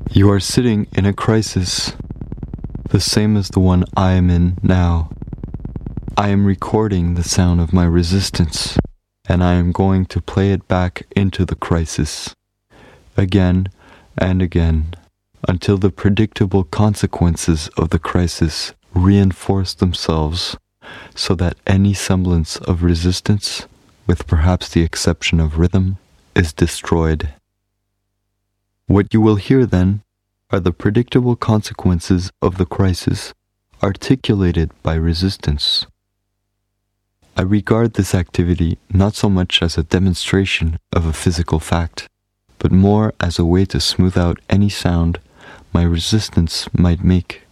You are sitting in a crisis, the same as the one I am in now. I am recording the sound of my resistance, and I am going to play it back into the crisis, again and again, until the predictable consequences of the crisis reinforce themselves, so that any semblance of resistance, with perhaps the exception of rhythm, is destroyed. What you will hear then are the predictable consequences of the crisis articulated by resistance. I regard this activity not so much as a demonstration of a physical fact, but more as a way to smooth out any sound my resistance might make.